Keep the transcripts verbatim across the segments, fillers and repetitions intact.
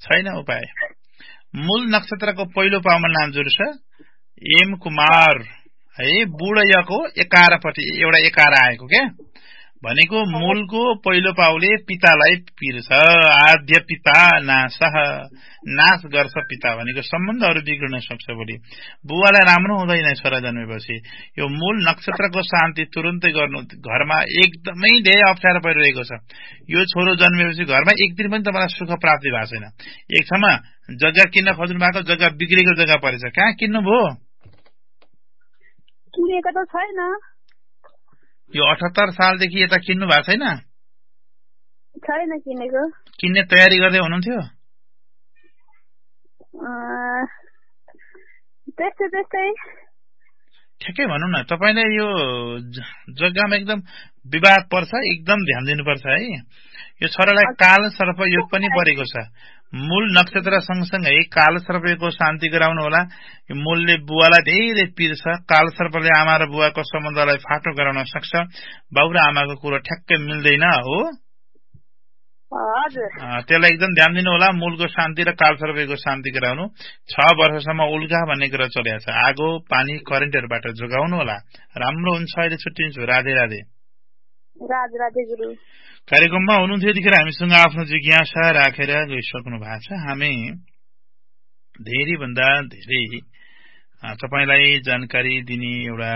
छैन उपाय। मूल नक्षत्रको पहिलो पाउमा नाम जोड्छ एम कुमार है। बुढयको एकारपट्टि एउटा एकार आएको के भनेको मूलको पहिलो पाउले पितालाई पिर्छ। आद्य पिता नाश नाश गर्छ पिता भनेको सम्बन्धहरू बिग्रन सक्छ। भोलि बुवालाई राम्रो हुँदैन छोरा जन्मेपछि। यो मूल नक्षत्रको शान्ति तुरुन्तै गर्नु घरमा एकदमै धेरै अप्ठ्यारो परिरहेको छ। यो छोरो जन्मेपछि घरमा एक दिन पनि तपाईलाई सुख प्राप्ति भएको छैन। एक ठाउँमा जग्गा किन्न खोज्नु भएको जग्गा बिग्रेको जग्गा परेछ। कहाँ किन्नु भयो? किनेको त छैन। यो अठहत्तर सालदेखि यता किन्नु भएको छैन? छैन किनेको। किन्ने तयारी गर्दै हुनुहुन्थ्यो? त्यस्तै त्यस्तै ठिकै भनौँ न। तपाईले यो जग्गामा एकदम विवाद पर्छ, एकदम ध्यान दिनुपर्छ है। यो छोरालाई काल सर्प योग पनि परेको छ। मूल नक्षत्र सँगसँगै काल सर्पको शान्ति गराउनु होला। मूलले बुवालाई धेरै पिर्छ। काल सर्पले आमा र बुवाको सम्बन्धलाई फाटो गराउन सक्छ। बाउ र आमाको कुरो ठ्याक्कै मिल्दैन हो। त्यसलाई एकदम ध्यान दिनु होला। मूलको शान्ति र काल सर्पको शान्ति गराउनु। छ वर्षसम्म उल्का भन्ने कुरा चलेको छ। आगो पानी करेन्टहरूबाट जोगाउनु होला। राम्रो हुन्छ। अहिले छुट्टिन्छु। राधे राधे। राधे राधे गुरु। कार्यक्रममा हुनुहुन्थ्यो यतिखेर हामीसँग आफ्नो जिज्ञासा राखेर गइसक्नु भएको छ। हामी धेरै भन्दा धेरै तपाईलाई जानकारी दिने एउटा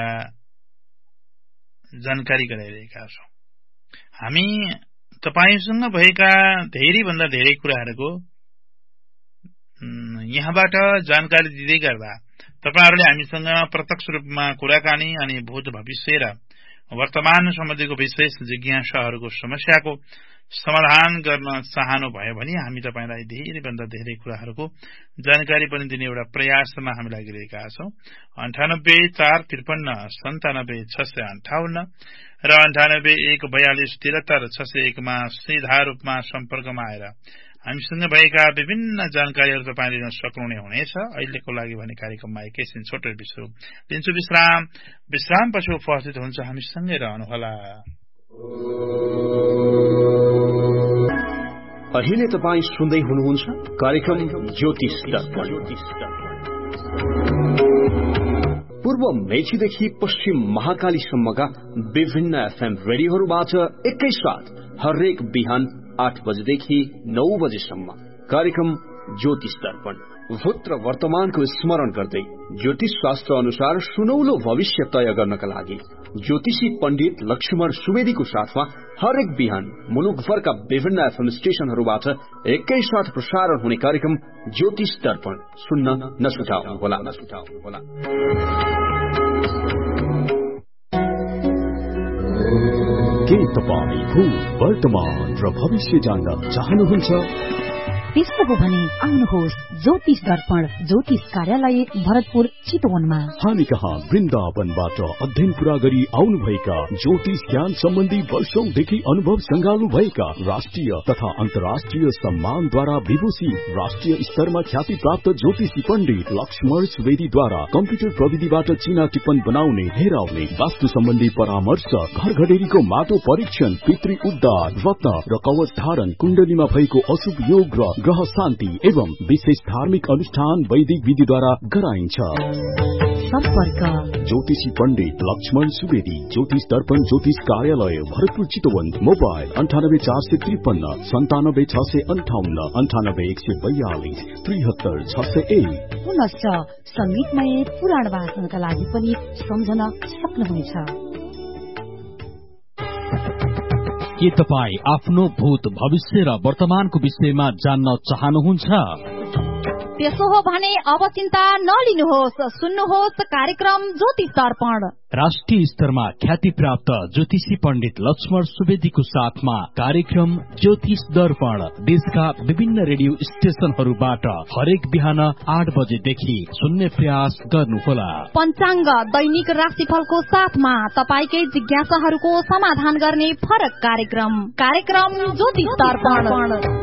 जानकारी गराइरहेका छौं। हामी तपाईसँग भएका धेरै भन्दा धेरै कुराहरूको यहाँबाट जानकारी दिँदै गर्दा तपाईहरुले हामीसँग प्रत्यक्ष रूपमा कुराकानी अनि भूत भविष्य र वर्तमान सम्बन्धीको विशेष जिज्ञासाहरूको समस्याको समाधान गर्न चाहनु भयो भने हामी तपाईलाई धेरै भन्दा धेरै कुराहरूको जानकारी पनि दिने एउटा प्रयासमा हामी लागिरहेका छौं। अन्ठानब्बे चार त्रिपन्न सन्तानब्बे छ सय अन्ठाउन्न र अन्ठानब्बे एक बयालिस तिहत्तर छ सय एक मा सीधा रूपमा सम्पर्कमा आएर हामीसँग भएका विभिन्न जानकारीहरू तपाईले लिन सक्नुहुने हुनेछ। अहिलेको लागि भने कार्यक्रममा एकैछिन छोटो विश्राम दिन्छु। विश्राम विश्रामपछि उपस्थित हुन्छ। हामीसँगै रहनुहोला। अहिले तपाईं सुन्दै हुनुहुन्छ कार्यक्रम ज्योतिष दर्पण। पूर्व मेचीदेखि पश्चिम महाकालीसम्मका विभिन्न एफएम रेडियोहरूबाट एकैसाथ हरेक बिहान आठ बजेदेखि नौ बजेसम्म कार्यक्रम ज्योतिष दर्पण। भूत र वर्तमानको स्मरण गर्दै ज्योतिष शास्त्र अनुसार सुनौलो भविष्य तय गर्नका लागि ज्योतिषी पण्डित लक्ष्मण सुवेदीको साथमा हरेक बिहान मुलुकभरका विभिन्न एफएम स्टेशनहरूबाट एकैसाथ प्रसारण हुने कार्यक्रम ज्योतिष दर्पण सुन्न नछुटाउनुहोला नछुटाउनुहोला। के तपाईं भूत वर्तमान र भविष्य जान्न चाहनुहुन्छ? त्यस्तो हो भने आउनुहोस् ज्योतिष दर्पण ज्योतिष कार्यालय भरतपुर चितवनमा। हामी कहाँ वृन्दावनबाट अध्ययन पूरा गरी आउनुभएका ज्योतिष ज्ञान सम्बन्धी वर्षौंदेखि अनुभव संगाल्नु भएका राष्ट्रिय तथा अन्तर्राष्ट्रिय सम्मानद्वारा विभूषित राष्ट्रिय स्तरमा ख्याति प्राप्त ज्योतिषी पण्डित लक्ष्मण सुवेदीद्वारा कम्प्युटर प्रविधिबाट चिना टिप्पण बनाउने, हेराउने, वास्तु सम्बन्धी परामर्श, घर घडेरीको माटो परीक्षण, पितृ उद्धार, रत्न र कवच धारण, कुण्डलीमा भएको अशुभ योग र ग्रह शान्ति एवं विशेष धार्मिक अनुष्ठान वैदिक विधिद्वारा गराइन्छ। सम्पर्क ज्योतिषी पण्डित लक्ष्मण सुवेदी, ज्योतिष दर्पण ज्योतिष कार्यालय भरतपुर चितवन। मोबाइल अन्ठानब्बे चार सय त्रिपन्न सन्तानब्बे छ सय अन्ठाउन्न अन्ठानब्बे एक सय बयालिस त्रिहत्तर छ सय एक। पुनश्च संगीतमय पुराण वाचनका लागि पनि सम्झन सक्नुहुनेछ। के तपाईँ आफ्नो भूत भविष्य र वर्तमानको विषयमा जान्न चाहनुहुन्छ? त्यसो हो भने अब चिन्ता नलिनुहोस्। सुन्नुहोस् कार्यक्रम ज्योतिष दर्पण। राष्ट्रिय स्तरमा ख्याति प्राप्त ज्योतिषी पण्डित लक्ष्मण सुवेदीको साथमा कार्यक्रम ज्योतिष दर्पण देशका विभिन्न रेडियो स्टेशनहरूबाट हरेक बिहान आठ बजेदेखि सुन्ने प्रयास गर्नुहोला। पञ्चाङ्ग दैनिक राशिफलको साथमा तपाईकै जिज्ञासाहरूको समाधान गर्ने फरक कार्यक्रम कार्यक्रम ज्योतिष दर्पण।